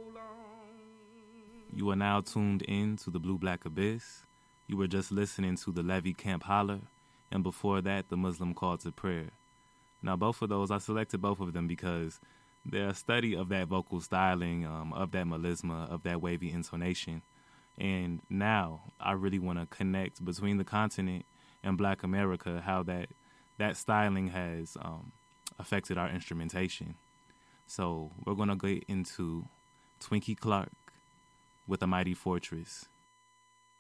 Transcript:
You are now tuned in to the Blue Black Abyss. You were just listening to the Levy Camp Holler, and before that, the Muslim Call to Prayer. Now, both of those, I selected both of them because they're a study of that vocal styling, of that melisma, of that wavy intonation. And now I really want to connect between the continent and Black America, how that styling has affected our instrumentation. So we're going to get into Twinkie Clark with A Mighty Fortress.